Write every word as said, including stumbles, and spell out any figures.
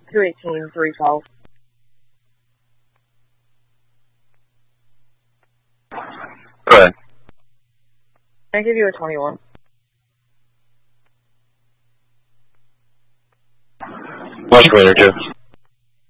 two eighteen, three twelve. Go ahead. Can I give you a twenty-one? What's Raider two?